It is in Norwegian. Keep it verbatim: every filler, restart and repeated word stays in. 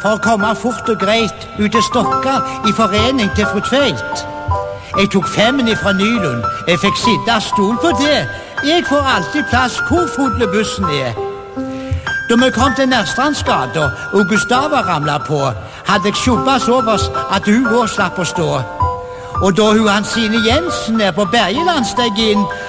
for å komme fort og greit ut til Stokka i forening til fru Tveit. Jeg tok femmen fra Nylund. Jeg fikk sitte stol på det. Jeg får alltid plass hvor fotlebussen er. Da vi kom til Nærstrandsgata og Gustava ramlet på, hadde jeg skjubba såpass at hun også slapp å stå. Og da hun Hansine Jensen er på Bergeland steg inn,